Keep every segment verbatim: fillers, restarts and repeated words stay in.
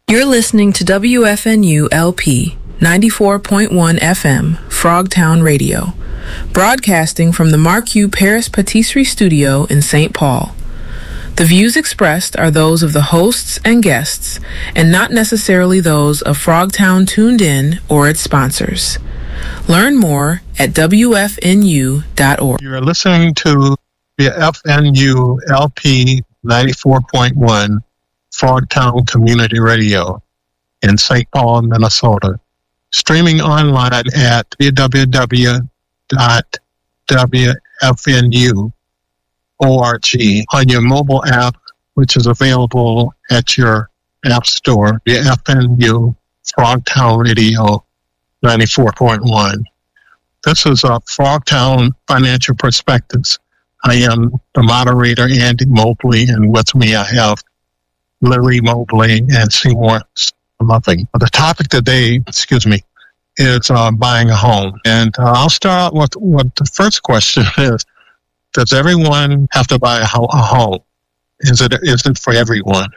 You're listening to W F N U L P ninety-four point one F M, Frogtown Radio, broadcasting from the Marquis Paris Patisserie Studio in Saint Paul. The views expressed are those of the hosts and guests, and not necessarily those of Frogtown Tuned In or its sponsors. Learn more at W F N U dot org. You're listening to the F N U L P ninety-four point one Frogtown Community Radio in Saint Paul, Minnesota. Streaming online at w w w dot w f n u dot org on your mobile app, which is available at your app store, the F N U Frogtown Radio ninety-four point one. This is a Frogtown Financial Perspectives. I am the moderator, Andy Mobley, and with me I have Larry Mobley and Seymour Loving. The topic today, excuse me, is uh, buying a home. And uh, I'll start out with what the first question is. Does everyone have to buy a, ho- a home? Is it is it for everyone?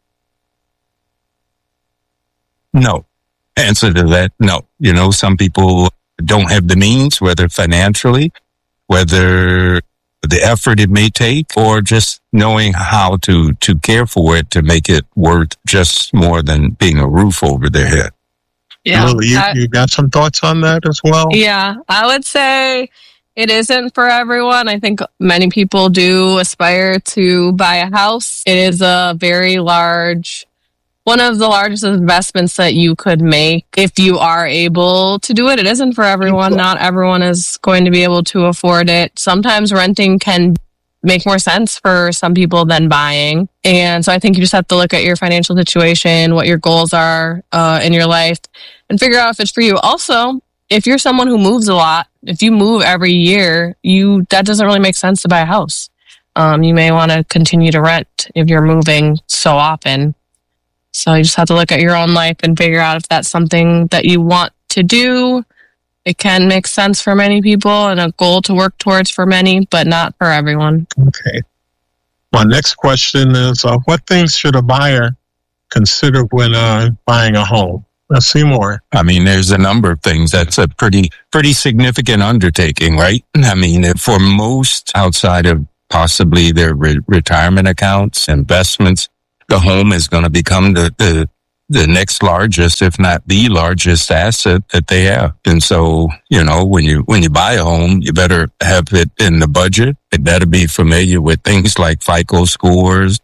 No. Answer to that, no. You know, some people don't have the means, whether financially, whether the effort it may take, or just knowing how to, to care for it to make it worth just more than being a roof over their head. Yeah, Lily, you, I, you got some thoughts on that as well? Yeah, I would say it isn't for everyone. I think many people do aspire to buy a house. It is a very large, one of the largest investments that you could make if you are able to do it. It isn't for everyone. Not everyone is going to be able to afford it. Sometimes renting can make more sense for some people than buying. And so I think you just have to look at your financial situation, what your goals are uh, in your life, and figure out if it's for you. Also, if you're someone who moves a lot, if you move every year, you that doesn't really make sense to buy a house. Um, you may want to continue to rent if you're moving so often. So you just have to look at your own life and figure out if that's something that you want to do. It can make sense for many people and a goal to work towards for many, but not for everyone. Okay. My next question is, uh, what things should a buyer consider when uh, buying a home? Let's see more. I mean, there's a number of things. That's a pretty, pretty significant undertaking, right? I mean, for most outside of possibly their re- retirement accounts, investments, the home is going to become the, the the next largest, if not the largest asset that they have. And so, you know, when you when you buy a home, you better have it in the budget. It better be familiar with things like FICO scores.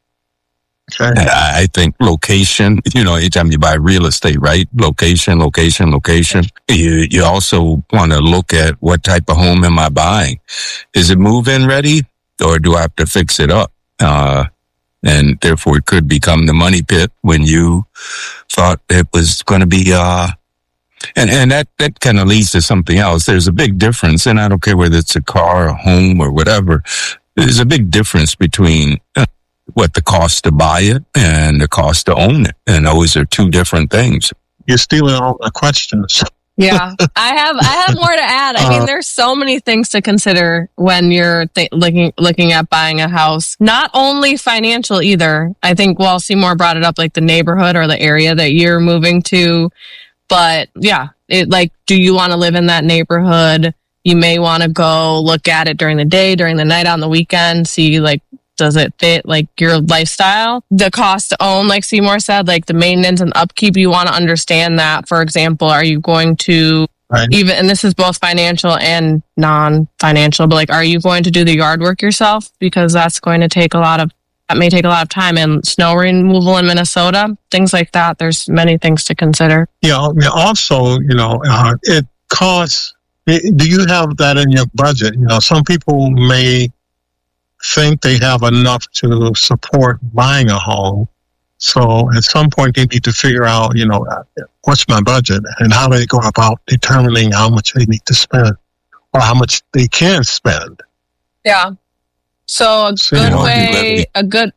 Okay. I think location, you know, anytime you buy real estate, right? Location, location, location. You you also want to look at what type of home am I buying? Is it move-in ready, or do I have to fix it up? Uh And therefore, it could become the money pit when you thought it was going to be, uh, and, and that, that kind of leads to something else. There's a big difference, and I don't care whether it's a car, a home, or whatever. There's a big difference between uh, what the cost to buy it and the cost to own it. And those are two different things. You're stealing all my questions. Yeah, I have I have more to add. I mean, there's so many things to consider when you're th- looking looking at buying a house. Not only financial either. I think, well, Seymour brought it up, like the neighborhood or the area that you're moving to. But yeah, it like, do you want to live in that neighborhood? You may want to go look at it during the day, during the night, on the weekend, see like, does it fit like your lifestyle? The cost to own, like Seymour said, like the maintenance and upkeep, you want to understand that. For example, are you going to right. even, and this is both financial and non-financial, but like, are you going to do the yard work yourself? Because that's going to take a lot of, that may take a lot of time, and snow removal in Minnesota, things like that. There's many things to consider. Yeah. Also, you know, uh, it costs, do you have that in your budget? You know, some people may think they have enough to support buying a home. So at some point they need to figure out, you know, what's my budget and how do they go about determining how much they need to spend or how much they can spend. Yeah. So a So, good you know, way, a good,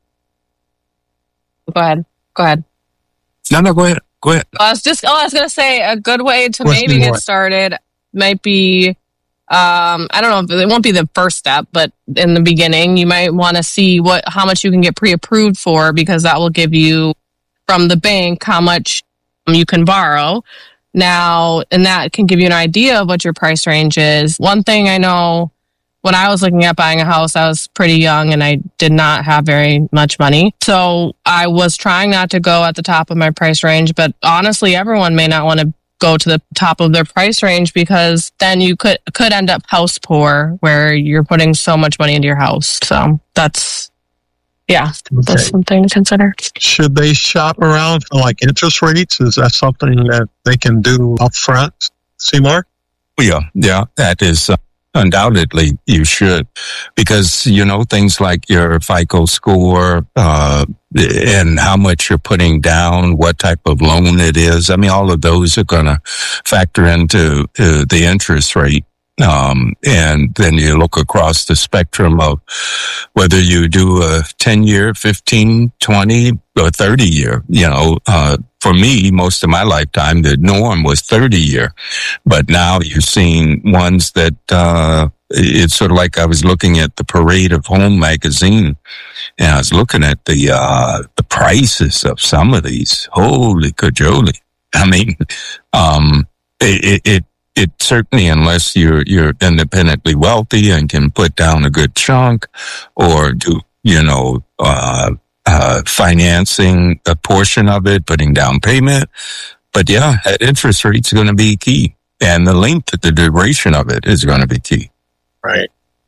go ahead, go ahead. No, no, go ahead. Go ahead. I was just, oh, I was going to say a good way to Question maybe more. get started might be, um, I don't know if it won't be the first step, but in the beginning, you might want to see what, how much you can get pre-approved for, because that will give you, from the bank how much you can borrow. Now, and that can give you an idea of what your price range is. One thing I know, when I was looking at buying a house, I was pretty young and I did not have very much money. So I was trying not to go at the top of my price range, but honestly, everyone may not want to go to the top of their price range, because then you could could end up house poor, where you're putting so much money into your house. So that's, yeah, okay. That's something to consider. Should they shop around for like interest rates? Is that something that they can do up front, Seymour? Yeah, yeah, that is uh, undoubtedly you should, because, you know, things like your FICO score, uh, and how much you're putting down, what type of loan it is. I mean, all of those are going to factor into uh, the interest rate. Um, and then you look across the spectrum of whether you do a ten year, fifteen, twenty, or thirty year, you know, uh, for me, most of my lifetime, the norm was thirty year, but now you're seeing ones that, uh, it's sort of like I was looking at the Parade of Home magazine, and I was looking at the, uh, the prices of some of these. Holy cajoli. I mean, um, it, it, It certainly, unless you're you're independently wealthy and can put down a good chunk, or do, you know, uh, uh, financing a portion of it, putting down payment. But yeah, interest rates are going to be key, and the length, the duration of it is going to be key. Right.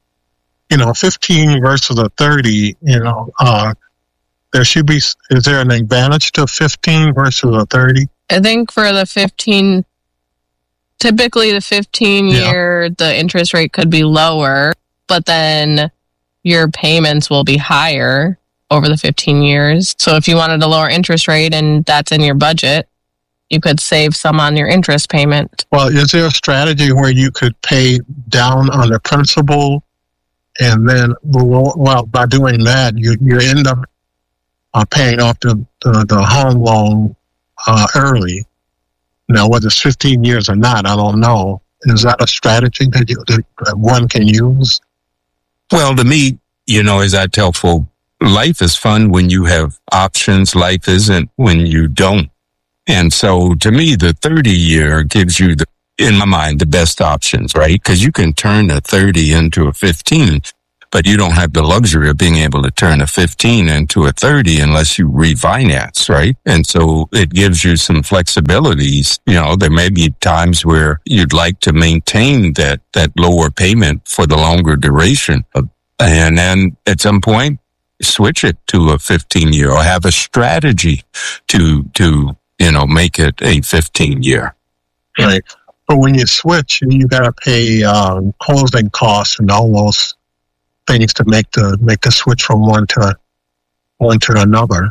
You know, fifteen versus a thirty. You know, uh, there should be. Is there an advantage to fifteen versus a thirty? I think for the fifteen. Typically, the fifteen-year, yeah. the interest rate could be lower, but then your payments will be higher over the fifteen years. So if you wanted a lower interest rate and that's in your budget, you could save some on your interest payment. Well, is there a strategy where you could pay down on the principal, and then, well, by doing that, you, you end up uh, paying off the, the, the home loan uh, early? Now, whether it's fifteen years or not, I don't know. Is that a strategy that, you, that one can use? Well, to me, you know, as I tell folk, life is fun when you have options. Life isn't when you don't. And so, to me, the thirty-year gives you, the, in my mind, the best options, right? Because you can turn a thirty into a fifteen, but you don't have the luxury of being able to turn a fifteen into a thirty unless you refinance, right? And so it gives you some flexibilities. You know, there may be times where you'd like to maintain that, that lower payment for the longer duration. And then at some point, switch it to a fifteen year, or have a strategy to, to, you know, make it a fifteen year. Right. But when you switch, you got to pay um, closing costs and all those things to make the make the switch from one to one to another.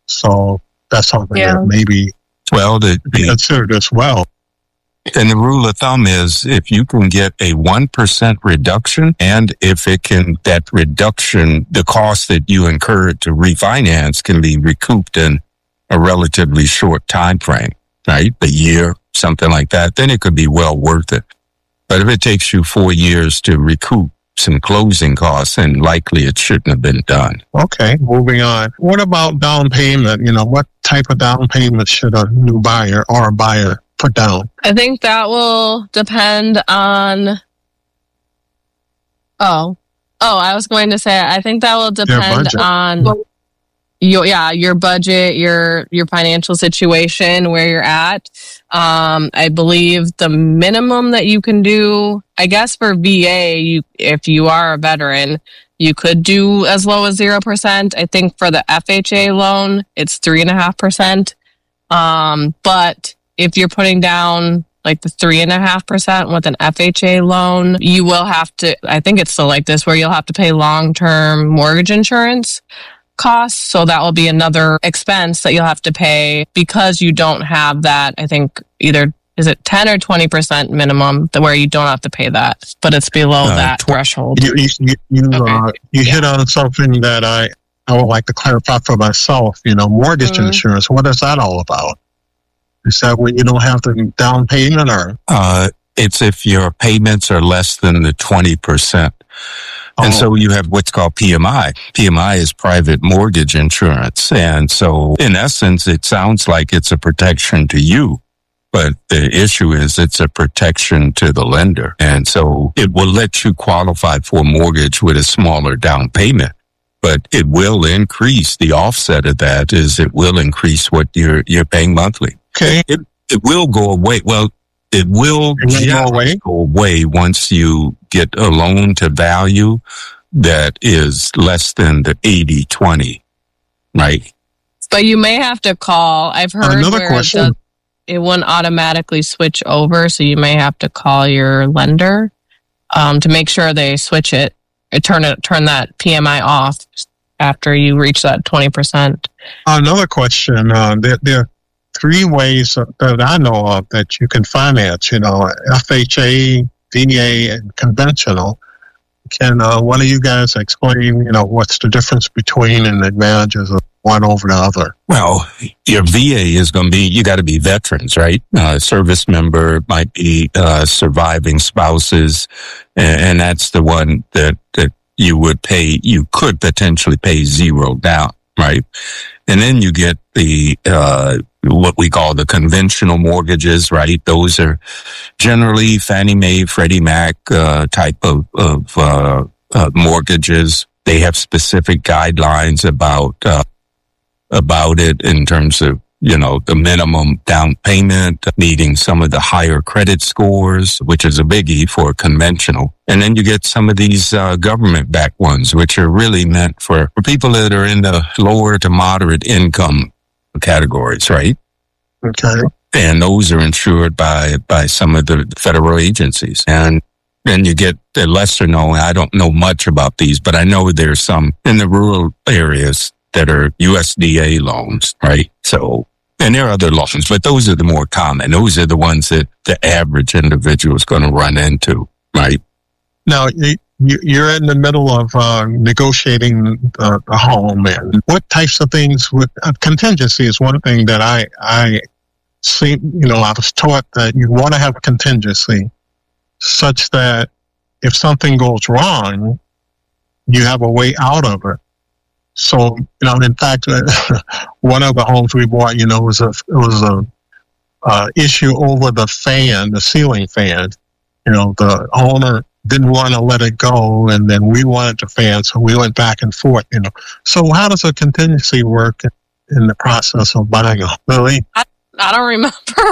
So that's something yeah. that maybe well the, be considered as well. And the rule of thumb is, if you can get a one percent reduction, and if it can, that reduction, the cost that you incurred to refinance can be recouped in a relatively short time frame, right? A year, something like that, then it could be well worth it. But if it takes you four years to recoup some closing costs, and likely it shouldn't have been done. Okay, moving on. What about down payment? You know, what type of down payment should a new buyer or a buyer put down? I think that will depend on... Oh. Oh, I was going to say, I think that will depend on... Your, yeah, your budget, your your financial situation, where you're at. Um, I believe the minimum that you can do, I guess for V A, you if you are a veteran, you could do as low as zero percent. I think for the F H A loan, it's three and a half percent. Um, but if you're putting down like the three and a half percent with an F H A loan, you will have to. I think it's still like this, where you'll have to pay long-term mortgage insurance costs. So that will be another expense that you'll have to pay, because you don't have that. I think either is it ten or twenty percent minimum, where you don't have to pay that, but it's below uh, that tw- threshold. You, you, you, okay. uh, you yeah. hit on something that I, I would like to clarify for myself. You know, mortgage mm-hmm. insurance, what is that all about? Is that when you don't have the down payment, or? Uh, it's if your payments are less than the twenty percent. And Oh. so you have what's called P M I. P M I is private mortgage insurance. And so in essence, it sounds like it's a protection to you. But the issue is it's a protection to the lender. And so it will let you qualify for a mortgage with a smaller down payment. But it will increase, the offset of that is it will increase what you're you're paying monthly. Okay. It it will go away. Well, it will It will go away? go away once you get a loan to value that is less than the eighty twenty, right? But you may have to call. I've heard Another where question. It, does, it won't automatically switch over, so you may have to call your lender um, to make sure they switch it, turn it, turn that P M I off after you reach that twenty percent. Another question. Uh, there, there are three ways that I know of that you can finance, you know, F H A, V A, and conventional. Can uh, one of you guys explain, you know, what's the difference between and the advantages of one over the other? Well, your V A is going to be, you got to be veterans, right? Uh, service member might be uh, surviving spouses, and, and that's the one that, that you would pay, you could potentially pay zero down, right? And then you get the, uh, what we call the conventional mortgages, right? Those are generally Fannie Mae, Freddie Mac, uh, type of, of, uh, uh, mortgages. They have specific guidelines about, uh, about it in terms of, you know, the minimum down payment, needing some of the higher credit scores, which is a biggie for conventional. And then you get some of these uh, government-backed ones, which are really meant for, for people that are in the lower to moderate income categories, right? Okay. And those are insured by, by some of the federal agencies. And then you get the lesser known, I don't know much about these, but I know there's some in the rural areas that are U S D A loans, right? So, and there are other loans, but those are the more common. Those are the ones that the average individual is going to run into, right? Now, you, you're in the middle of uh, negotiating the, the home, and what types of things would uh, contingency is one thing that I I see. You know, I was taught that you want to have contingency such that if something goes wrong, you have a way out of it. So, you know, in fact, one of the homes we bought, you know, was a it was a uh, issue over the fan, the ceiling fan. You know, the owner didn't want to let it go, and then we wanted the fan, so we went back and forth. You know, so how does a contingency work in the process of buying a Lily? I don't remember